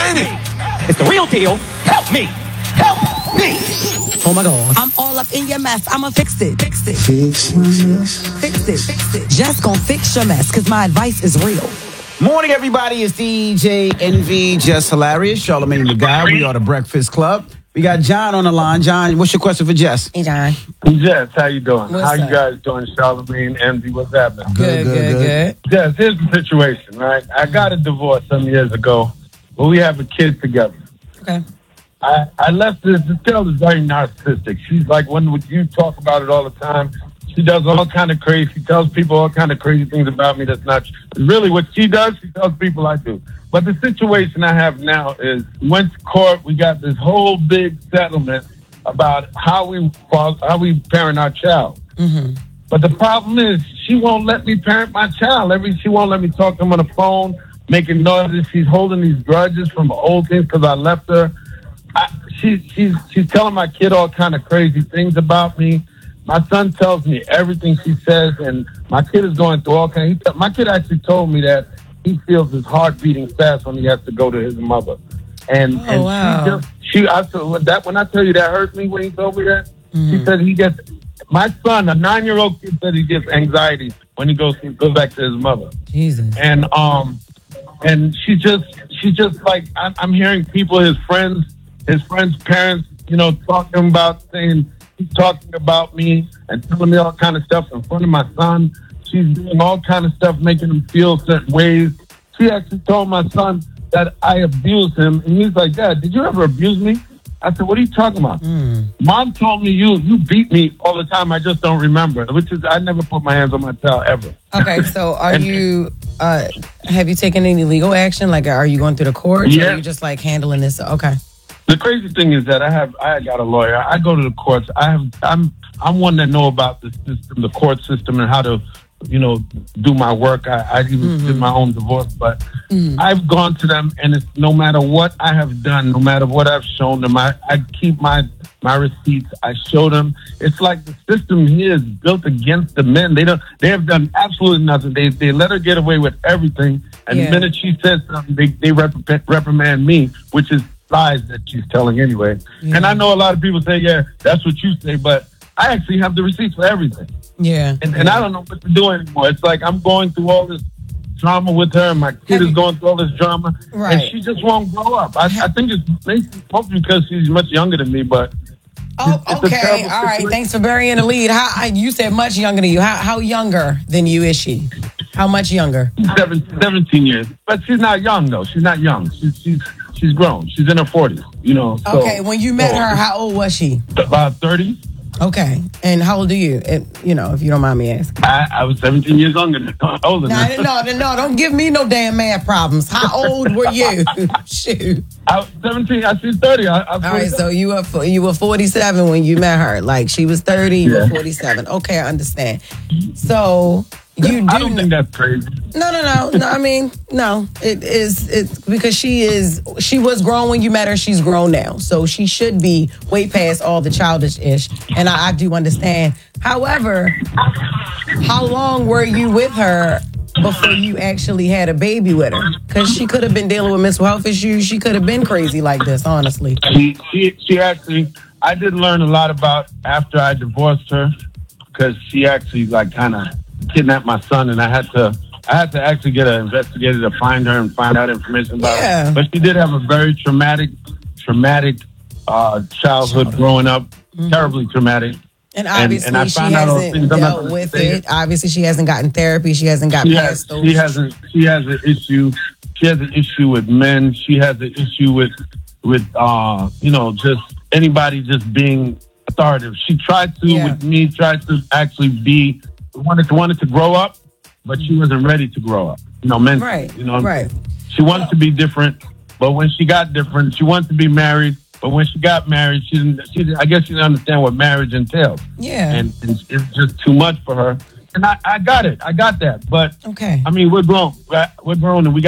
Sandy. It's the real deal. Help me. Help me. Oh my God. I'm all up in your mess. I'ma fix it. Fix it. Fix my mess. Fix it. Fix it. Just gonna fix your mess, cause my advice is real. Morning, everybody. It's DJ Envy, Just Hilarious, Charlamagne the Guy. We are the Breakfast Club. We got John on the line. John, what's your question for Jess? Hey, John. Jess, how you doing? What's how up? you guys doing, Charlamagne, Envy? What's happening? Good. Jess, here's the situation, right? I got a divorce some years ago, but we have a kid together. Okay. I left this girl is very narcissistic. She's like when you talk about it all the time. She does all kind of crazy. She tells people all kind of crazy things about me that's not really what she does. She tells people I do. But the situation I have now is went to court. We got this whole big settlement about how we parent our child. Mm-hmm. But the problem is she won't let me parent my child. She won't let me talk to him on the phone, making noises. She's holding these grudges from old things because I left her. She's telling my kid all kind of crazy things about me. My son tells me everything she says, and my kid is going through all kinds. My kid actually told me that he feels his heart beating fast when he has to go to his mother. And wow. When I tell you that hurt me when he told me that, She said my son, a 9-year-old kid, said he gets anxiety when he goes back to his mother. Jesus. And she just like I'm hearing people, his friends' parents, talking about me and telling me all kind of stuff in front of my son. She's doing all kind of stuff, making him feel certain ways. She actually told my son that I abused him, and he's like, "Dad, did you ever abuse me?" I said, "What are you talking about?" Mom told me you beat me all the time. I just don't remember. Which is, I never put my hands on my child ever. Okay, so have you taken any legal action? Like, are you going through the courts? Yeah. Or are you just like handling this? Okay. The crazy thing is that I got a lawyer. I go to the courts. I'm one that know about the system, the court system, and how to, do my work. I even did my own divorce, but I've gone to them, and it's no matter what I have done, no matter what I've shown them, I keep my receipts. I show them. It's like the system here is built against the men. They have done absolutely nothing. They let her get away with everything, and the minute she says something, they reprimand me, which is lies that she's telling anyway. Yeah. And I know a lot of people say, yeah, that's what you say, but I actually have the receipts for everything. Yeah. And I don't know what to do anymore. It's like I'm going through all this drama with her, and my kid is going through all this drama, and she just won't grow up. I think it's probably because she's much younger than me, but... Oh, okay. All right. Thanks for burying the lead. You said much younger than you. How younger than you is she? How much younger? 17 years. But she's not young, though. She's not young. She's grown. She's in her 40s, Okay, when you met her, how old was she? About 30. Okay, and how old are you? If you don't mind me asking. I was 17 years older than No, don't give me no damn math problems. How old were you? Shoot. I was 17. She's 30. All right, so you were 47 when you met her. Like, she was 30, you were 47. Okay, I understand. So... I don't think that's crazy. No. I mean, no. It's because she was grown when you met her. She's grown now, so she should be way past all the childish-ish. And I do understand. However, how long were you with her before you actually had a baby with her? Because she could have been dealing with mental health issues. She could have been crazy like this. Honestly, she actually. I did learn a lot about after I divorced her, because she actually kind of kidnapped my son, and I had to actually get an investigator to find her and find out information about her. But she did have a very traumatic childhood growing up, terribly traumatic. And obviously and I she found out hasn't dealt with it. Obviously she hasn't gotten therapy. She hasn't gotten past those. She has an issue. She has an issue with men. She has an issue with just anybody just being authoritative. She tried to with me, tried to actually be wanted to grow up, but she wasn't ready to grow up. Mentally. Right. She wanted to be different, but when she got different, she wanted to be married. But when she got married, I guess she didn't understand what marriage entails. Yeah. And it's just too much for her. And I got it. I got that. But okay. I mean, we're grown. We're grown, and we got